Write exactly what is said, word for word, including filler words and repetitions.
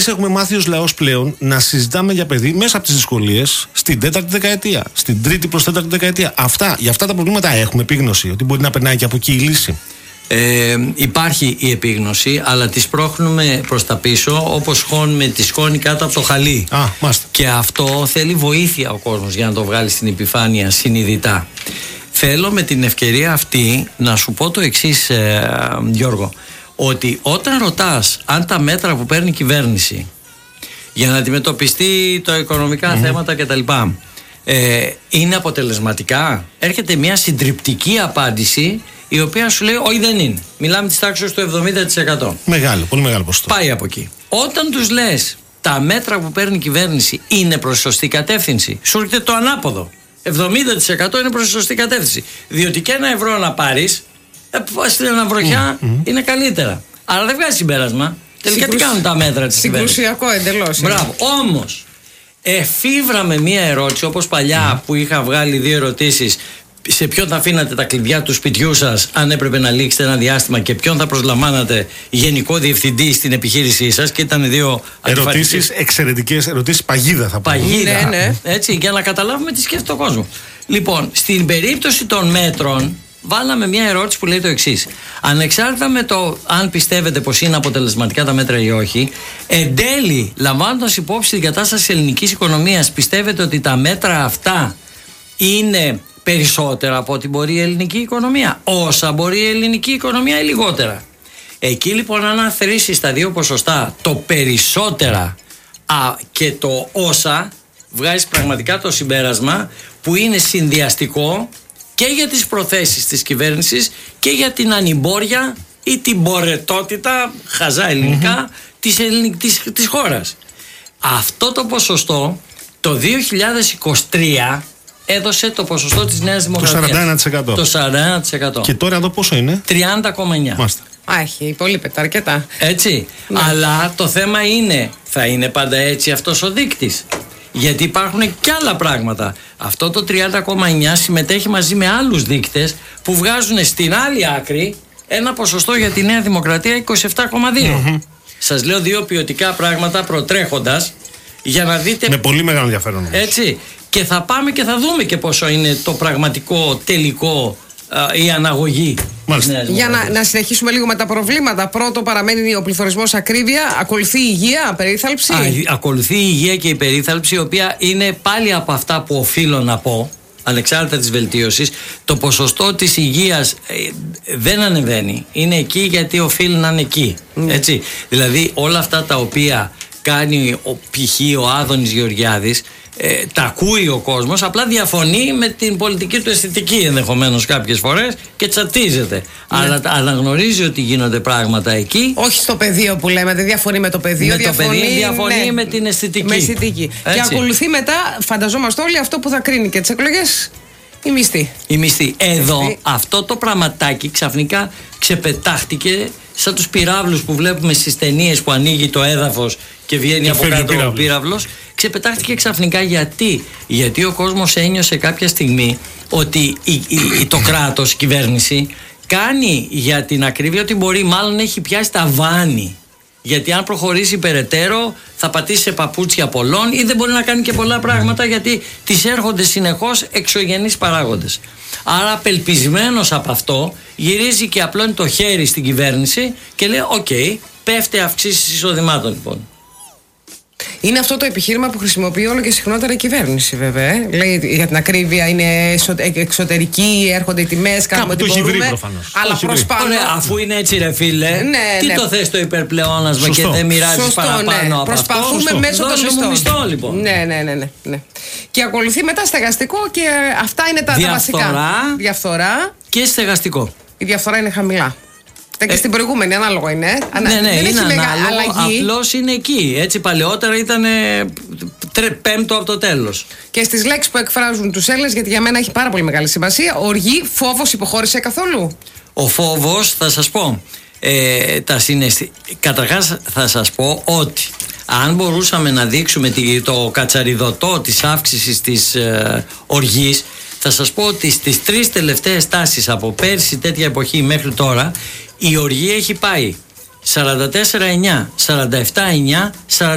έχουμε μάθει ως λαός πλέον να συζητάμε για παιδί μέσα από τις δυσκολίες στην τέταρτη δεκαετία, στην τρίτη προς τέταρτη δεκαετία. Αυτά, για αυτά τα προβλήματα έχουμε επίγνωση ότι μπορεί να περνάει και από εκεί η λύση. Ε, υπάρχει η επίγνωση, αλλά τη σπρώχνουμε προς τα πίσω όπως χώνουμε τη σκόνη κάτω από το χαλί. Α, μάστε. Και αυτό θέλει βοήθεια ο κόσμος για να το βγάλει στην επιφάνεια συνειδητά. Θέλω με την ευκαιρία αυτή να σου πω το εξής, ε, Γιώργο, ότι όταν ρωτάς αν τα μέτρα που παίρνει η κυβέρνηση για να αντιμετωπιστεί τα οικονομικά mm-hmm. θέματα κτλ. Ε, είναι αποτελεσματικά, έρχεται μια συντριπτική απάντηση η οποία σου λέει όχι, δεν είναι. Μιλάμε της τάξης του εβδομήντα τοις εκατό. Μεγάλο, πολύ μεγάλο ποσοστό. Πάει από εκεί. Όταν τους λες τα μέτρα που παίρνει η κυβέρνηση είναι προς σωστή κατεύθυνση, σου έρχεται το ανάποδο. εβδομήντα τοις εκατό είναι προς σωστή κατεύθυνση. Διότι και ένα ευρώ να πάρεις, στην αναβροχιά mm-hmm. είναι καλύτερα. Άρα δεν βγάζει συμπέρασμα. Τελικά Συγκρουσ... τι κάνουν τα μέτρα της κυβέρνησης. Συγκρουσιακό εντελώς. Μπράβο. Όμως, εφήβραμε μία ερώτηση όπως παλιά mm. που είχα βγάλει δύο ερωτήσεις. Σε ποιον θα αφήνατε τα κλειδιά του σπιτιού σας αν έπρεπε να λήξετε ένα διάστημα και ποιον θα προσλαμβάνατε γενικό διευθυντή στην επιχείρησή σας, και ήταν δύο ερωτήσεις εξαιρετικές, ερωτήσεις παγίδα θα πω. Παγίδα, ναι, ναι. Έτσι, για να καταλάβουμε τι σκέφτεται ο κόσμος. Λοιπόν, στην περίπτωση των μέτρων βάλαμε μια ερώτηση που λέει το εξής: ανεξάρτητα με το αν πιστεύετε πως είναι αποτελεσματικά τα μέτρα ή όχι, εν τέλει, λαμβάνοντας υπόψη την κατάσταση της ελληνικής οικονομίας, πιστεύετε ότι τα μέτρα αυτά είναι περισσότερα από ό,τι μπορεί η ελληνική οικονομία, όσα μπορεί η ελληνική οικονομία ή λιγότερα? Εκεί λοιπόν, αν αθροίσεις τα δύο ποσοστά, το περισσότερα α, και το όσα, βγάζεις πραγματικά το συμπέρασμα που είναι συνδυαστικό και για τις προθέσεις της κυβέρνησης και για την ανημπόρια ή την μπορετότητα, χαζά ελληνικά, mm-hmm. της, ελληνικ, της, της χώρας. Αυτό το ποσοστό το δύο χιλιάδες είκοσι τρία έδωσε το ποσοστό της Νέας Δημοκρατίας. Το σαράντα ένα τοις εκατό. Το σαράντα ένα τοις εκατό. Και τώρα εδώ πόσο είναι? τριάντα κόμμα εννιά. Μάλιστα. Α, έχει υπολείπεται αρκετά. Έτσι. Ναι. Αλλά το θέμα είναι, θα είναι πάντα έτσι αυτός ο δείκτης? Γιατί υπάρχουν και άλλα πράγματα. Αυτό το τριάντα κόμμα εννιά συμμετέχει μαζί με άλλους δείκτες που βγάζουν στην άλλη άκρη ένα ποσοστό για τη Νέα Δημοκρατία είκοσι επτά κόμμα δύο. Mm-hmm. Σας λέω δύο ποιοτικά πράγματα προτρέχοντας για να δείτε. Με πολύ μεγάλο ενδιαφέρον όμως. Έτσι. Και θα πάμε και θα δούμε και πόσο είναι το πραγματικό τελικό α, η αναγωγή. Για να, να συνεχίσουμε λίγο με τα προβλήματα. Πρώτο, παραμένει ο πληθωρισμός, ακρίβεια. Ακολουθεί η υγεία, περίθαλψη. Α, ακολουθεί η υγεία και η περίθαλψη, η οποία είναι πάλι από αυτά που οφείλω να πω, ανεξάρτητα της βελτίωσης. Το ποσοστό της υγείας ε, δεν ανεβαίνει. Είναι εκεί γιατί οφείλει να είναι εκεί. Mm. Έτσι. Δηλαδή όλα αυτά τα οποία κάνει ο, π.χ. ο Άδωνης Γεωργιάδης, Ε, τα ακούει ο κόσμος, απλά διαφωνεί με την πολιτική του αισθητική ενδεχομένως κάποιες φορές και τσατίζεται. Ναι. Αλλά αναγνωρίζει ότι γίνονται πράγματα εκεί. Όχι στο πεδίο που λέμε, δεν διαφωνεί με το πεδίο. Με διαφωνεί, το πεδίο διαφωνεί ναι, με την αισθητική. Με αισθητική. Και ακολουθεί μετά, φανταζόμαστε όλοι, αυτό που θα κρίνει και τις εκλογές, η μισθή. Η μισθή. Εδώ μισθή. Αυτό το πραγματάκι ξαφνικά ξεπετάχτηκε σαν τους πυράβλους που βλέπουμε στις ταινίες που ανοίγει το έδαφος και βγαίνει και από κάτω ο πύραυλος. Ξεπετάχτηκε ξαφνικά γιατί, γιατί ο κόσμος ένιωσε κάποια στιγμή ότι η, η, η, το κράτος, η κυβέρνηση κάνει για την ακρίβεια ότι μπορεί, μάλλον έχει πιάσει τα βάνη. Γιατί αν προχωρήσει περαιτέρω θα πατήσει σε παπούτσια πολλών ή δεν μπορεί να κάνει και πολλά πράγματα γιατί τις έρχονται συνεχώς εξωγενείς παράγοντες. Άρα απελπισμένος από αυτό γυρίζει και απλώνει το χέρι στην κυβέρνηση και λέει οκ, okay, πέφτει αυξήσεις εισοδημάτων λοιπόν. Είναι αυτό το επιχείρημα που χρησιμοποιεί όλο και συχνότερα η κυβέρνηση, βέβαια. Ε. Λέει για την ακρίβεια είναι εξωτερική, έρχονται οι τιμές, κάνουμε ό,τι μπορούμε. Βρει, προφανώς. Αλλά προς πάνω. Ωραία, αφού είναι έτσι, ρε φίλε, ναι, τι ναι. το θες το υπερπλεόνασμα Σωστό. Και δεν μοιράζεις παραπάνω ναι. από Προσπαθούμε αυτό. μέσω των μισθών. Μισθό, λοιπόν. Ναι, ναι, ναι, ναι, ναι. Και ακολουθεί μετά στεγαστικό και αυτά είναι τα, τα βασικά. Διαφθορά. Και στεγαστικό. Η διαφθορά είναι χαμηλά. Και στην προηγούμενη, ανάλογο είναι. Ναι, ναι, δεν είναι έχει ανάλογο, απλώς είναι εκεί. Έτσι παλαιότερα ήταν πέμπτο από το τέλος. Και στις λέξεις που εκφράζουν τους Έλληνες, γιατί για μένα έχει πάρα πολύ μεγάλη σημασία, οργή, φόβος, υποχώρησε καθόλου? Ο φόβος, θα σας πω, ε, τα συναισθη... καταρχάς θα σας πω ότι αν μπορούσαμε να δείξουμε το κατσαριδωτό της αύξησης της ε, οργής, θα σας πω ότι στις τρεις τελευταίες τάσεις από πέρσι τέτοια εποχή μέχρι τώρα, η οργή έχει πάει σαράντα τέσσερα εννιά, σαράντα επτά εννιά,